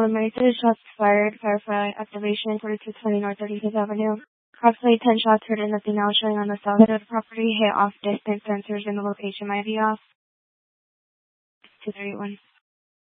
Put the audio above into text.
eliminated. Shots fired. Firefly activation. 4220 North 35th Avenue. Approximately 10 shots heard and nothing now showing on the south side of the property. Hit off distance sensors and the location might be off. 2381.